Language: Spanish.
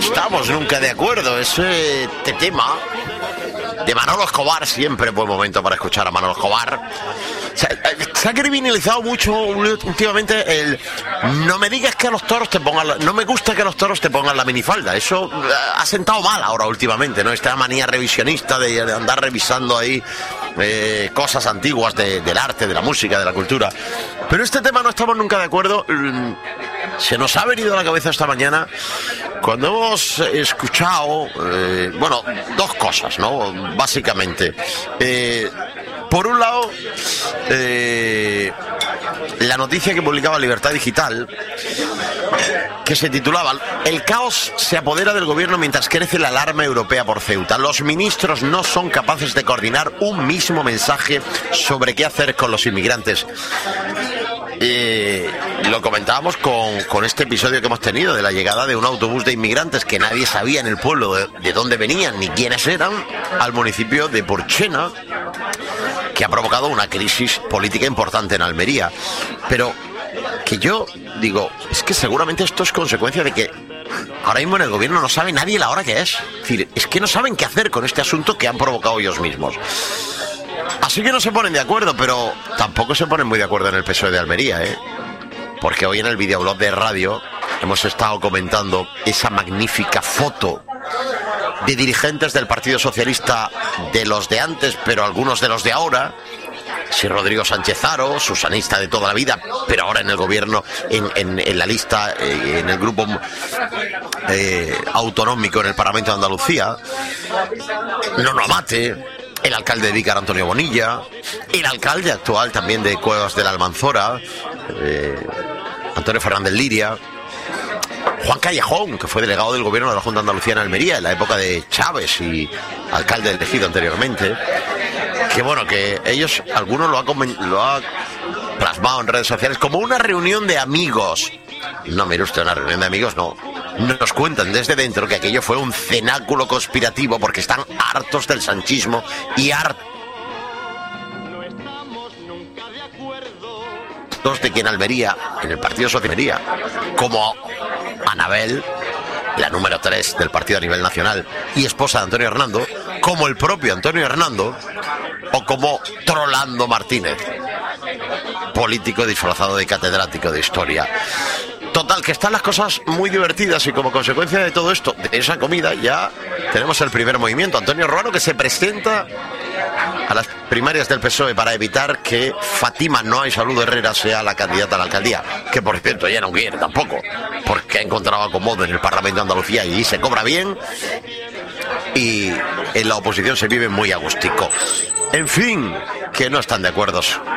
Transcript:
estamos nunca de acuerdo. Ese tema de Manolo Escobar, siempre buen momento para escuchar a Manolo Escobar. Se ha criminalizado mucho últimamente el no me digas que a los toros te pongan no me gusta que a los toros te pongan la minifalda. Eso ha sentado mal ahora últimamente, ¿no? Esta manía revisionista de andar revisando ahí cosas antiguas del arte, de la música, de la cultura. Pero este tema no estamos nunca de acuerdo. Se nos ha venido a la cabeza esta mañana cuando hemos escuchado, bueno, dos cosas, ¿no? Básicamente. Por un lado, la noticia que publicaba Libertad Digital, que se titulaba "El caos se apodera del gobierno mientras crece la alarma europea por Ceuta. Los ministros no son capaces de coordinar un mismo mensaje sobre qué hacer con los inmigrantes". Lo comentábamos con este episodio que hemos tenido de la llegada de un autobús de inmigrantes que nadie sabía en el pueblo de dónde venían ni quiénes eran, al municipio de Porchena, que ha provocado una crisis política importante en Almería. Pero que yo digo, es que seguramente esto es consecuencia de que ahora mismo en el gobierno no sabe nadie la hora que es. Es decir, es que no saben qué hacer con este asunto que han provocado ellos mismos. Así que no se ponen de acuerdo, pero tampoco se ponen muy de acuerdo en el PSOE de Almería, ¿eh? Porque hoy en el videoblog de radio hemos estado comentando esa magnífica foto de dirigentes del Partido Socialista, de los de antes, pero algunos de los de ahora. Sí, Rodrigo Sánchez Haro, susanista de toda la vida, pero ahora en el gobierno, en la lista, en el grupo autonómico en el Parlamento de Andalucía. Nono Amate, el alcalde de Vícar, Antonio Bonilla, el alcalde actual también de Cuevas de la Almanzora, Antonio Fernández Liria, Juan Callejón, que fue delegado del gobierno de la Junta de Andalucía en Almería en la época de Chávez y alcalde elegido anteriormente. Que bueno, que ellos, algunos lo ha plasmado en redes sociales como una reunión de amigos. No, mire usted, una reunión de amigos no. Nos cuentan desde dentro que aquello fue un cenáculo conspirativo porque están hartos del sanchismo y hartos de que en Almería, en el Partido Socialista, como Anabel, la número 3 del partido a nivel nacional y esposa de Antonio Hernando, como el propio Antonio Hernando o como Trolando Martínez, político disfrazado de catedrático de historia. Total, que están las cosas muy divertidas y como consecuencia de todo esto, de esa comida, ya tenemos el primer movimiento. Antonio Ruano, que se presenta a las primarias del PSOE para evitar que Fátima Noa Saludo Herrera sea la candidata a la alcaldía, que por cierto ella no quiere tampoco, porque ha encontrado acomodo en el Parlamento de Andalucía y se cobra bien, y en la oposición se vive muy agustico. En fin, que no están de acuerdo